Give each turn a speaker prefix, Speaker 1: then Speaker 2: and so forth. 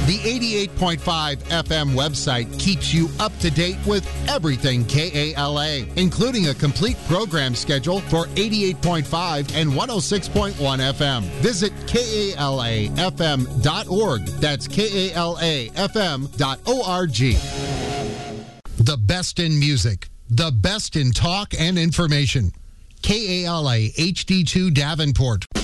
Speaker 1: The 88.5 FM website keeps you up to date with everything KALA, including a complete program schedule for 88.5 and 106.1 FM. Visit KALAFM.org. That's KALAFM.org. The best in music, the best in talk and information. KALA HD2 Davenport.